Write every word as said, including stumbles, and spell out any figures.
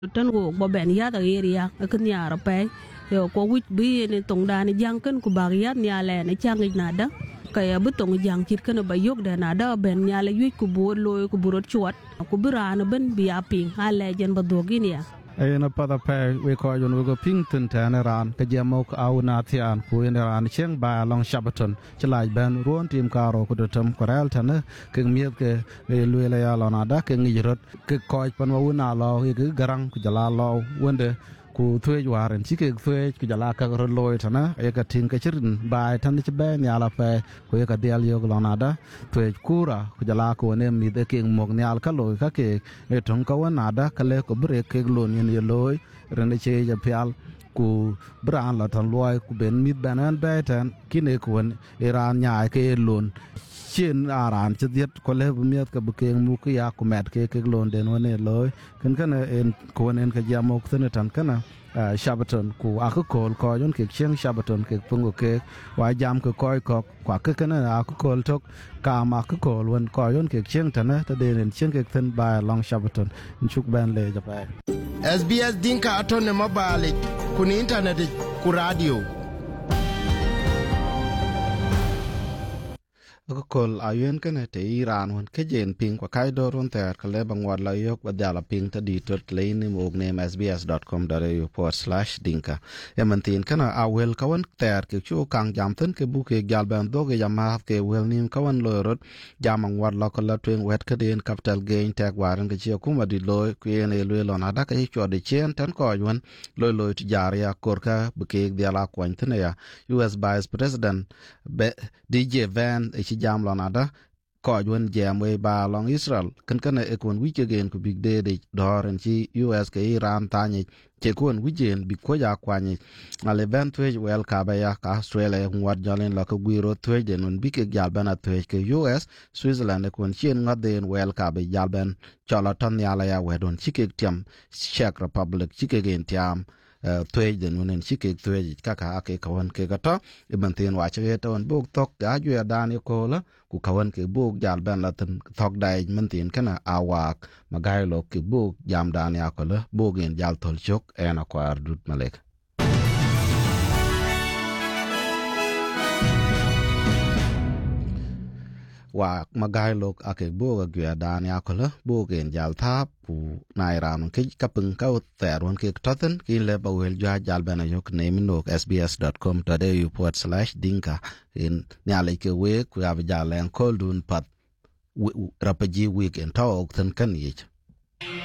tan go bo ben ya da area kan ya ra pe yo ko wit bi ne tong da ne jang kan ku ba ya nya le ne chang na da kaya bu tong jang kit kan ba yok da na da ben nya le yit ku bo lo ku bu ro chuat ku bi ra na ben bi ya ping ha le jen ba do gi ne ai na pa da pe we ko yon we go ping tin ta na ran ka je mo ko au na ti an ku ne ran cheng ba long shabaton chlai ben ruon tim ka ro ku tam ko ral ta na ke mi ke lu le ya lo na da ke ngi rot ke ko pan wa na lo ke garang ku jala lo wonde ku thuê waren chi ke thuê ku jala ka ro loy ta na e ka tin ka chirin bai tan chi ben ya la pe ku ka dial yo lo na da thuê kura ku jala ku ne mi de ke mok nyal ka loy ka ke e tong ka wa na da ka le ko bre ke lo ni ye loy ren che ja pyal ku bran la tan loy ku ben mi ben an be tan kine ku iran nya ke lon chen aran che diet ko le miet ka bu ke mu ku ya ku met ke ke lon den one loy kan kan en ko en ka ja mo ku ne tan kana shabaton ku a ku kol ko yon ke chen shabaton ke pungo ke wa jam ko ko ko kwa ke kana a ku kol tok ka ma ku kol won ko yon ke chen tan ta de en chen ke ten ba long shabaton chuk ban le ja pa S B S Dinka atone mobile kuni internet ku radio ก็คนอายุนกันในที่อิหร่านวันก็เย็นพิงกว่าใครโดนรุ่นแต่ก็เลยบางวันเรายกว่าเดี๋ยวเราพิงถ้าดีตัวเลยในหมวกเนม เอส บี เอส ดอท คอม ดอท เอ ยู ฟอร์ สแลช ดิงกะยังมันตีนกันเอาเวลเขาวันแต่เกี่ยวกับการยามต้นเกี่ยวกับยาลแบบตัวเกี่ยวกับมาเกี่ยวเวลนิมเขาวันลอยรถยามบางวันเราก็ละตัวเองเวทคดีนกับเตลเกนแทกวารันก็เชี่ยวคุ้มมาดีลอยคุยในลอยหลอนาดักก็ยิ่งจอดเชียนทั้งก่อยวันลอยลอยที่ยาเรียกอร์ค่ะบุกเกี่ยวเดียร์ลากวันที่เนี่ย ยู เอส Vice President ดี เจ Van ไอชิยามหลอนาดักก็ยวนแยมเวบาลองอิสราเอลกันกันในเอกวนวิจเกนกูบิกเดดิดอรันชี ยู เอส กับอิหร่านตานี่เจกวนวิจเกนบิกขวากว่านี่อาเลเวนทเวจเวลคาเบียกับออสเตรเลียหัวจอลินลักกุยโรทเวจเดนวันบิกยาลเบนอัทเวจกับ ยู เอส สวิตเซอร์แลนด์เอกวนเชียนงัดเดนเวลคาเบียยาลเบนจอลตันยาลายาเวดอนชิกเกตเทียมเช็กรีพับลิกชิกเกเกนเทียมทเวจเดนวันนั้นชิกเกตทเวจก็ขาเกเขาวันเกก็ต่ออีบันเทียนว่าเชื่อตอนบุกตกอายุดานโคละกูเขาวันเกบุกยาลเบนละตันทอกได้มันเทียนขนาดอาวากมาไกลโลกเกบุกยามดานยาโคละบุกเงินยาลทอลชกเอ็นอควาร์ดุดมาเล็กว่ามาไกลโลกอาเกบุกเกียดานยาโคละบุกเงินยาลทับปูนายรานคิดกับปึงเขาแต่รวนเกตัดสินกินเล็บเอาเวลยาจัลเบนายกเนมินโลก เอส บี เอส ดอท คอม ดอท เอ ยู ฟอร์ สแลช ดิงกะอินเนี่ยเลยเกเวกคุยอาวิจารแรงโคลดูนปัดรับจีวีกเอ็นท่าออกทันกันยิ่ง